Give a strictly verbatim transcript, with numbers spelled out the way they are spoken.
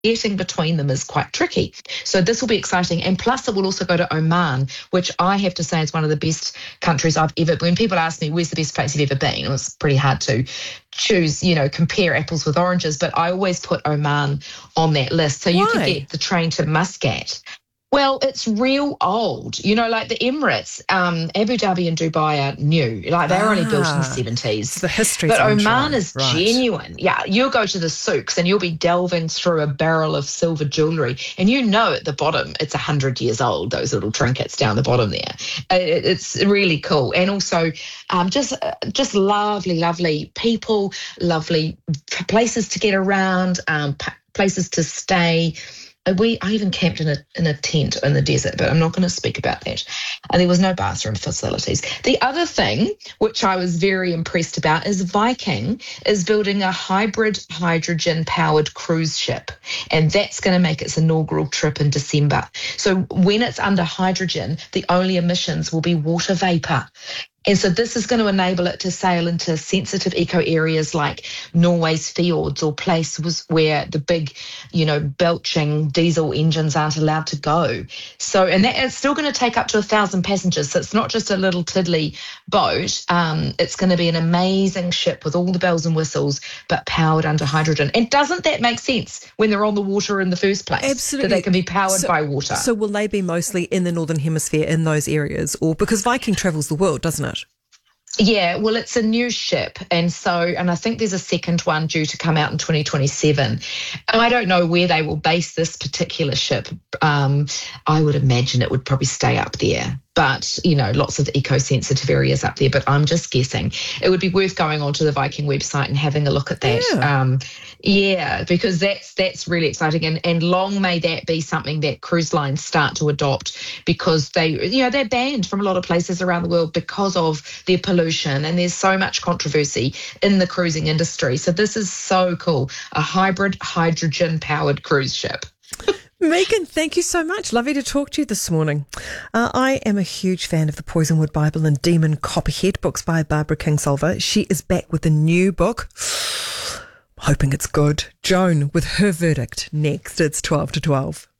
getting between them is quite tricky. So this will be exciting. And plus it will also go to Oman, which I have to say is one of the best countries I've ever been. When people ask me, where's the best place you've ever been? It was pretty hard to choose, you know, compare apples with oranges, but I always put Oman on that list. So you Why? could get the train to Muscat. Well, it's real old. You know, like the Emirates, um, Abu Dhabi and Dubai are new. Like they were only built in the Ah, seventies. the history's But on Oman show. is Right. genuine. Yeah, you'll go to the souks and you'll be delving through a barrel of silver jewellery. And you know at the bottom it's one hundred years old, those little trinkets down the bottom there. It, it's really cool. And also um, just, just lovely, lovely people, lovely places to get around, um, p- places to stay. We I even camped in a in a tent in the desert, but I'm not going to speak about that. And there was no bathroom facilities. The other thing, which I was very impressed about, is Viking is building a hybrid hydrogen-powered cruise ship, and that's going to make its inaugural trip in December. So when it's under hydrogen, the only emissions will be water vapor. And so this is going to enable it to sail into sensitive eco areas like Norway's fjords or places where the big, you know, belching diesel engines aren't allowed to go. So, and that it's still going to take up to a thousand passengers. So it's not just a little tiddly boat. Um, it's going to be an amazing ship with all the bells and whistles, but powered under hydrogen. And doesn't that make sense when they're on the water in the first place? Absolutely. That they can be powered So- by water. So will they be mostly in the Northern Hemisphere in those areas? Or because Viking travels the world, doesn't it? Yeah, well, it's a new ship. And so, and I think there's a second one due to come out in twenty twenty-seven. And I don't know where they will base this particular ship. Um, I would imagine it would probably stay up there. But, you know, lots of eco-sensitive areas up there. But I'm just guessing. It would be worth going onto the Viking website and having a look at that. Yeah. Um, yeah, because that's that's really exciting. And, and long may that be something that cruise lines start to adopt, because they, you know, they're banned from a lot of places around the world because of their pollution. And there's so much controversy in the cruising industry. So this is so cool. A hybrid hydrogen-powered cruise ship. Megan, thank you so much. Lovely to talk to you this morning. Uh, I am a huge fan of the Poisonwood Bible and Demon Copperhead, books by Barbara Kingsolver. She is back with a new book. Hoping it's good. Joan with her verdict next. It's twelve to twelve.